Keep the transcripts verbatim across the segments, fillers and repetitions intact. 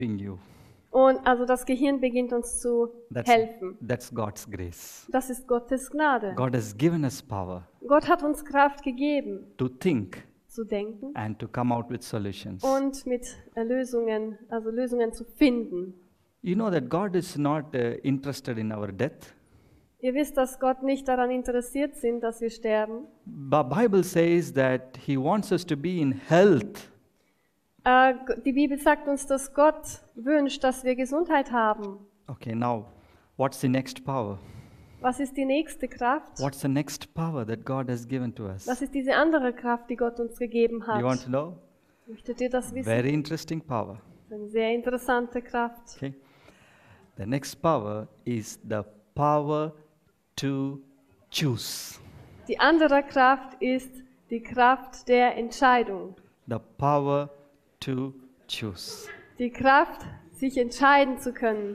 you. Und also das Gehirn beginnt uns zu That's, helfen. that's God's grace. Das ist Gottes Gnade. God has given us power Gott hat uns Kraft gegeben, to think zu denken and to come out with solutions. und mit äh, Lösungen, also Lösungen zu finden. You know that God is not uh, interested in our death. Ihr wisst, dass Gott nicht daran interessiert ist, dass wir sterben. The Bible says that He wants us to be in health. Äh, die Bibel sagt uns, dass Gott wünscht, dass wir Gesundheit haben. Okay, now, what's the next power? Was ist die nächste Kraft? What's the next power that God has given to us? Was ist diese andere Kraft, die Gott uns gegeben You want hat? to know? Möchtet ihr das wissen? Very interesting power. Das ist eine sehr interessante Kraft. Okay. The next power is the power to choose. Die andere Kraft ist die Kraft der Entscheidung. The power to choose. Die Kraft, sich entscheiden zu können.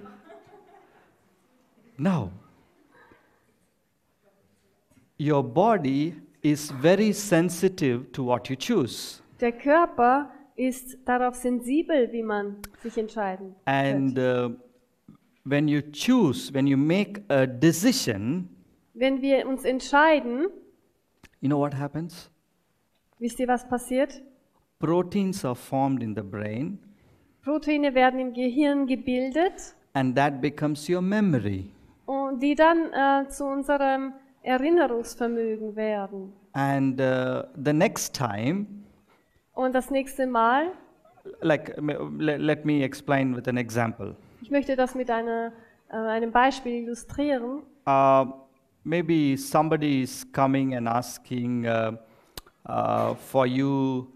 Now, your body is very sensitive to what you choose. Der Körper ist darauf sensibel, wie man sich entscheiden And wird. uh, when you choose, when you make a decision, Wenn wir uns entscheiden, you know what happens? wisst ihr, was passiert? Proteins are formed in the brain, Proteine werden im Gehirn gebildet and that becomes your memory. und die dann äh, zu unserem Erinnerungsvermögen werden. And uh, the next time, Und das nächste Mal, like let, let me explain with an example. ich möchte das mit einer, äh, einem Beispiel illustrieren. Uh, maybe somebody is coming and asking uh, uh, for you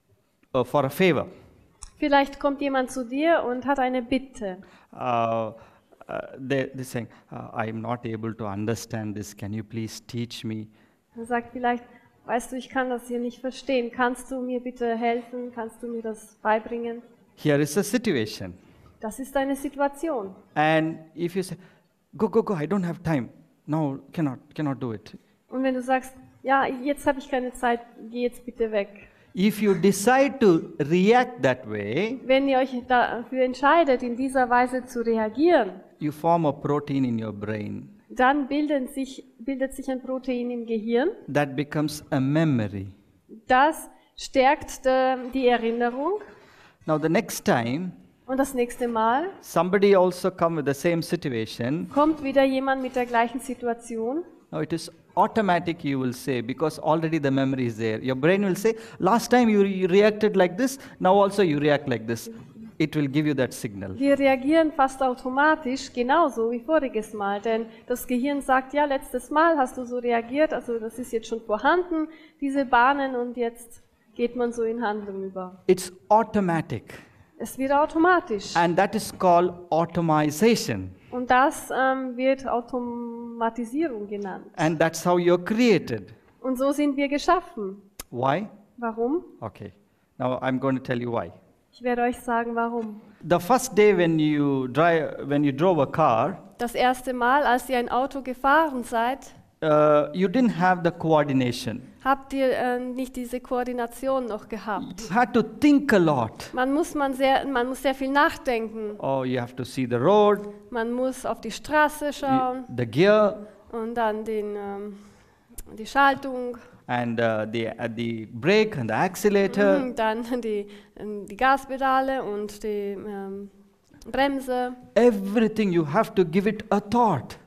uh, for a favor. Vielleicht kommt jemand zu dir und hat eine Bitte. Uh, uh, they, they're saying, uh, I'm not able to understand this. Can you please teach me? Er sagt vielleicht, weißt du, ich kann das hier nicht verstehen. Kannst du mir bitte helfen? Kannst du mir das beibringen? Here is a situation. Das ist eine Situation. And if you say, go, go, go, I don't have time. No, cannot, cannot do it. Und wenn du sagst, ja, jetzt habe ich keine Zeit, geh jetzt bitte weg. If you decide to react that way, Wenn ihr euch dafür entscheidet, in dieser Weise zu reagieren, you form a protein in your brain. dann bilden sich, bildet sich ein Protein im Gehirn. That becomes a memory. Das stärkt äh, die Erinnerung. Now the next time, Und das nächste Mal somebody also come with the same situation. kommt wieder jemand mit der gleichen Situation. Now it is automatic, you will say, because already the memory is there. Your brain will say, last time you, you reacted like this, now also you react like this. It will give you that signal. Wir reagieren fast automatisch, genauso wie voriges Mal, denn das Gehirn sagt, ja, letztes Mal hast du so reagiert, also das ist jetzt schon vorhanden, diese Bahnen, und jetzt geht man so in Handlung über. It's automatic. Es wird automatisch. And that is called automation. Und das ähm, wird Automatisierung genannt. And that's how you're created. Und so sind wir geschaffen. Why? Warum? Okay. Now I'm going to tell you why. Ich werde euch sagen, warum. The first day when you drive, when you drove a car, Das erste Mal, als ihr ein Auto gefahren seid, uh, you didn't have the coordination. habt ihr äh, nicht diese Koordination noch gehabt. You had to think a lot. Man muss, man, sehr, man muss sehr viel nachdenken. Oh, you have to see the road, Man muss auf die Straße schauen you- the gear, und dann den, ähm, die Schaltung, and uh, the uh, the brake and the accelerator. mhm, dann die, ähm, die Gaspedale und die ähm, Bremse. Everything you have to give it a thought.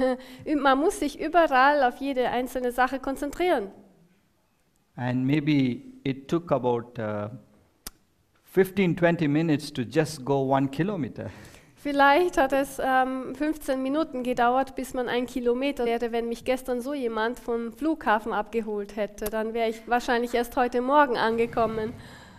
Man muss sich überall auf jede einzelne Sache konzentrieren. And maybe it took about uh, fifteen, twenty minutes to just go one kilometer. Vielleicht hat es ähm, fünfzehn Minuten gedauert, bis man einen Kilometer wäre. Wenn mich gestern so jemand vom Flughafen abgeholt hätte, dann wäre ich wahrscheinlich erst heute Morgen angekommen.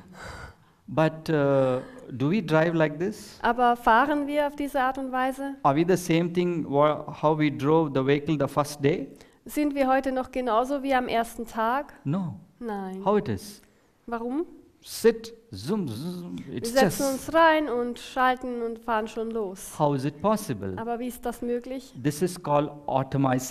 But uh, do we drive like this? Aber fahren wir auf diese Art und Weise? Are we the same thing wha- how we drove the vehicle the first day? Sind wir heute noch genauso wie am ersten Tag? No. Nein. How it is? Warum? Sit, zoom, zoom. Wir It's setzen just. uns rein und schalten und fahren schon los. How is it possible? Aber wie ist das möglich? This is called automation.